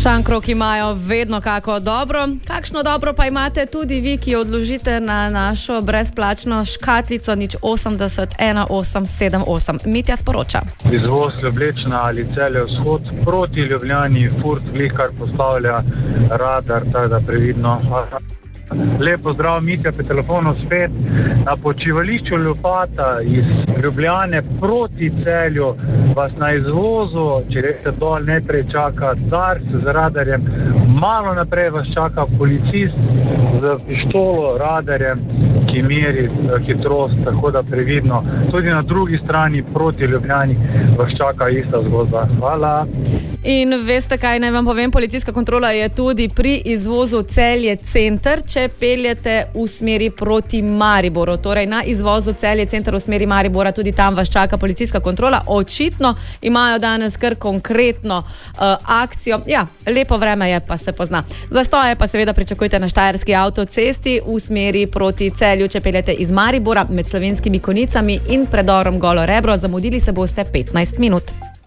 Šankrok imajo vedno kako dobro. Kakšno dobro pa imate tudi vi, ki odložite na našo brezplačno škatlico 080 1878. Mitja sporoča. Izvoz Ljubljana ali Celje vzhod proti Ljubljani, Furt kar postavlja radar, tako da previdno. Lepo zdrav, Mitja, po telefonu spet. Na počivališču Ljubata iz Ljubljane proti Celju vas na izvozu, če greste dol, najprej čaka Dars z radarjem, malo naprej vas čaka policist z pištolo, radarjem, ki meri hitrost, tako da previdno. Tudi na drugi strani proti Ljubljani vas čaka ista zgodba. Hvala. In veste kaj, naj vam povem, policijska kontrola je tudi pri izvozu Celje center, če peljete v smeri proti Mariboru. Torej na izvozu Celje center v smeri Maribora, tudi tam vas čaka policijska kontrola. Očitno imajo danes kar konkretno akcijo. Ja, lepo vreme je, pa se pozna. Zastoje pa seveda pričakujte na Štajerski avtocesti v smeri proti Celju, če peljete iz Maribora med Slovenskimi Konicami in predorom Golo Rebro. Zamudili se boste 15 minut.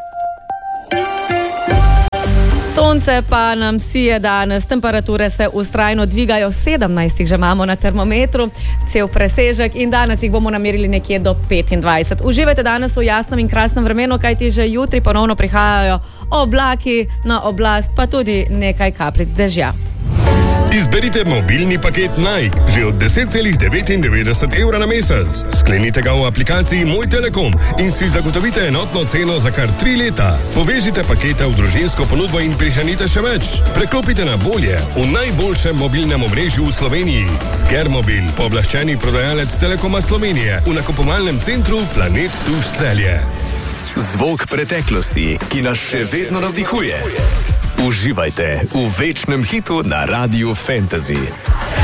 Sonce pa nam sije danes, temperature se vztrajno dvigajo, 17 že imamo na termometru, cel presežek in danes jih bomo namerili nekje do 25. Uživajte danes v jasnem in krasnem vremenu, kajti že jutri ponovno prihajajo oblaki na oblast, pa tudi nekaj kapljic dežja. Izberite mobilni paket Naj, že od 10,99 evra na mesec. Sklenite ga v aplikaciji Moj Telekom in si zagotovite enotno ceno za kar 3 leta. Povežite pakete v družinsko ponudbo in prihranite še več. Preklopite na bolje v najboljšem mobilnem omrežju v Sloveniji. Skermobil, pooblaščeni prodajalec Telekoma Slovenije v nakupovalnem centru Planet Tuš Celje. Zvok preteklosti, ki nas še vedno navdihuje. Uživajte v večnem hitu na Radiu Fantasy.